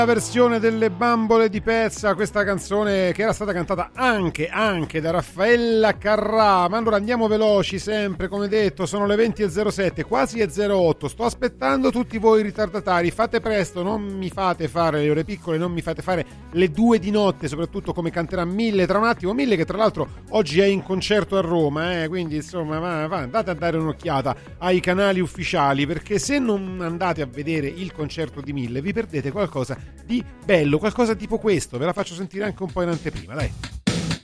La versione delle Bambole di Pezza, questa canzone che era stata cantata anche da Raffaella Carrà. Ma allora andiamo veloci sempre, come detto, sono le 20:07, quasi e 08. Sto aspettando tutti voi ritardatari, fate presto, non mi fate fare le ore piccole, non mi fate fare le 2 di notte, soprattutto come canterà Mille tra un attimo. Mille che tra l'altro oggi è in concerto a Roma, quindi insomma andate a dare un'occhiata ai canali ufficiali, perché se non andate a vedere il concerto di Mille vi perdete qualcosa di bello, qualcosa tipo questo. Ve la faccio sentire anche un po' in anteprima, dai.